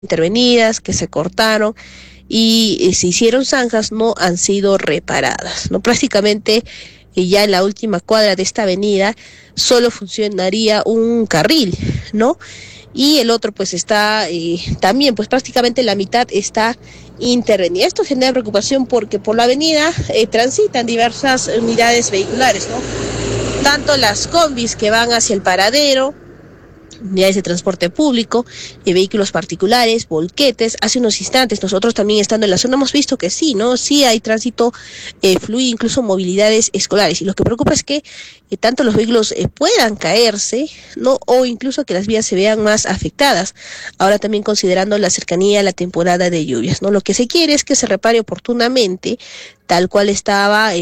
intervenidas, que se cortaron y se hicieron zanjas, no han sido reparadas, ¿no? Prácticamente ya en la última cuadra de esta avenida solo funcionaría un carril, ¿no? Y el otro pues está también, pues prácticamente la mitad está intervenida. Esto genera preocupación porque por la avenida transitan diversas unidades vehiculares, ¿no? Tanto las combis que van hacia el paradero, unidades de transporte público, vehículos particulares, volquetes. Hace unos instantes nosotros también estando en la zona hemos visto que sí, ¿no? Sí hay tránsito fluido, incluso movilidades escolares. Y lo que preocupa es que tanto los vehículos puedan caerse, ¿no? O incluso que las vías se vean más afectadas. Ahora también considerando la cercanía a la temporada de lluvias, ¿no? Lo que se quiere es que se repare oportunamente tal cual estaba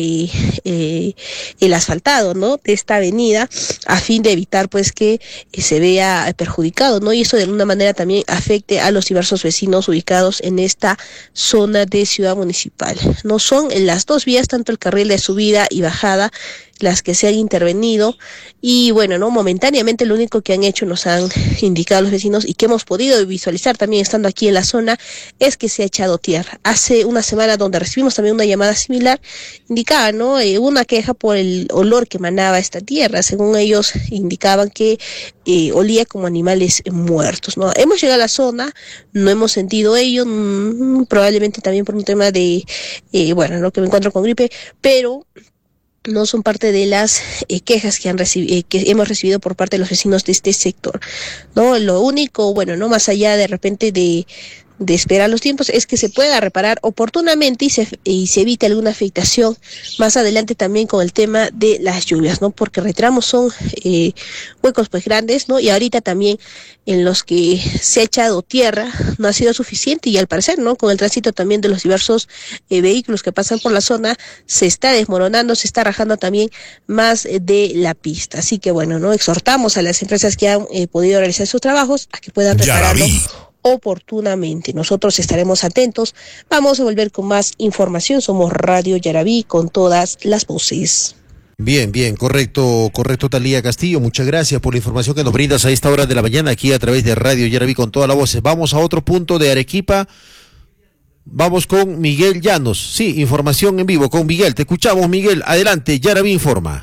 el asfaltado, ¿no? De esta avenida, a fin de evitar pues que se vea perjudicado, ¿no? Y eso de alguna manera también afecte a los diversos vecinos ubicados en esta zona de Ciudad Municipal. No son las dos vías, tanto el carril de subida y bajada, las que se han intervenido, y bueno, no, momentáneamente lo único que han hecho, nos han indicado los vecinos y que hemos podido visualizar también estando aquí en la zona, es que se ha echado tierra. Hace una semana donde recibimos también una llamada similar, indicaba, ¿no? Una queja por el olor que emanaba esta tierra. Según ellos indicaban que olía como animales muertos, ¿no? Hemos llegado a la zona, no hemos sentido ello, probablemente también por un tema de, bueno, no, que me encuentro con gripe, pero no son parte de las quejas que que hemos recibido por parte de los vecinos de este sector, ¿no? Lo único, bueno, no más allá de repente de esperar los tiempos, es que se pueda reparar oportunamente y se evite alguna afectación más adelante también con el tema de las lluvias, ¿no? Porque reiteramos, son huecos pues grandes, ¿no? Y ahorita también en los que se ha echado tierra no ha sido suficiente y al parecer, ¿no? Con el tránsito también de los diversos vehículos que pasan por la zona, se está desmoronando, se está rajando también más de la pista. Así que bueno, ¿no? Exhortamos a las empresas que han podido realizar sus trabajos a que puedan repararlo oportunamente. Nosotros estaremos atentos. Vamos a volver con más información. Somos Radio Yarabí con todas las voces. Bien, bien, correcto, Talía Castillo. Muchas gracias por la información que nos brindas a esta hora de la mañana aquí a través de Radio Yarabí con todas las voces. Vamos a otro punto de Arequipa. Vamos con Miguel Llanos. Sí, información en vivo con Miguel. Te escuchamos, Miguel. Adelante, Yarabí informa.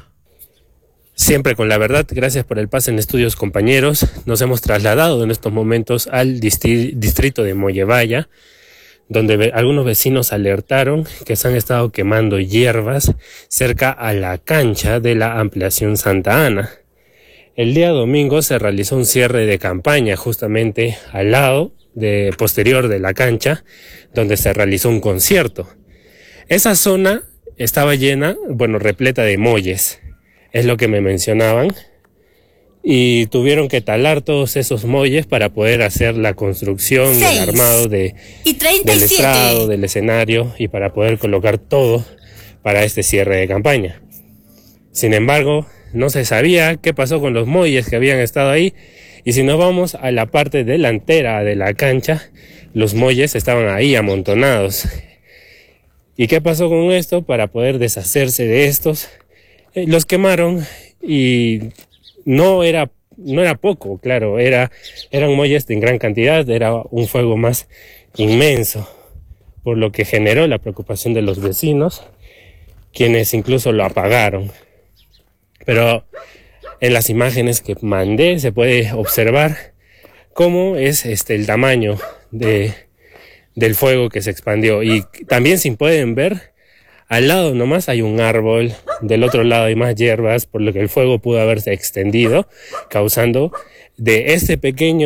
Siempre con la verdad, gracias por el pase en estudios, compañeros. Nos hemos trasladado en estos momentos al distrito de Mollevaya, donde algunos vecinos alertaron que se han estado quemando hierbas cerca a la cancha de la ampliación Santa Ana. El día domingo se realizó un cierre de campaña justamente al lado posterior de la cancha, donde se realizó un concierto. Esa zona estaba llena, repleta de molles. Es lo que me mencionaban, y tuvieron que talar todos esos molles para poder hacer la construcción y el armado del estrado, del escenario, y para poder colocar todo para este cierre de campaña. Sin embargo, no se sabía qué pasó con los molles que habían estado ahí, y si nos vamos a la parte delantera de la cancha, los molles estaban ahí amontonados. ¿Y qué pasó con esto? Para poder deshacerse de estos, los quemaron, y no era poco, claro, eran molles en gran cantidad, era un fuego más inmenso, por lo que generó la preocupación de los vecinos, quienes incluso lo apagaron. Pero en las imágenes que mandé se puede observar cómo es el tamaño del fuego que se expandió, y también, si pueden ver, al lado nomás hay un árbol, del otro lado hay más hierbas, por lo que el fuego pudo haberse extendido, causando de esta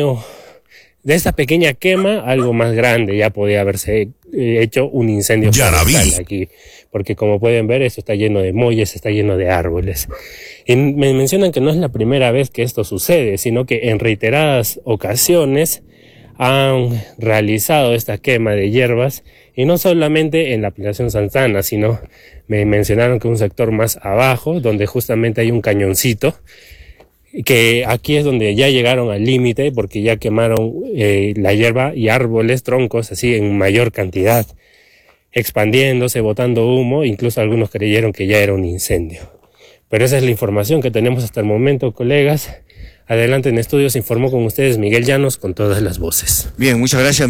pequeña quema algo más grande. Ya podía haberse hecho un incendio forestal aquí, porque como pueden ver, esto está lleno de molles, está lleno de árboles. Y me mencionan que no es la primera vez que esto sucede, sino que en reiteradas ocasiones han realizado esta quema de hierbas, y no solamente en la aplicación Santa Ana, sino me mencionaron que un sector más abajo, donde justamente hay un cañoncito, que aquí es donde ya llegaron al límite, porque ya quemaron la hierba y árboles, troncos, así en mayor cantidad, expandiéndose, botando humo. Incluso algunos creyeron que ya era un incendio. Pero esa es la información que tenemos hasta el momento, colegas. Adelante en estudios, informó con ustedes Miguel Llanos con todas las voces. Bien, muchas gracias.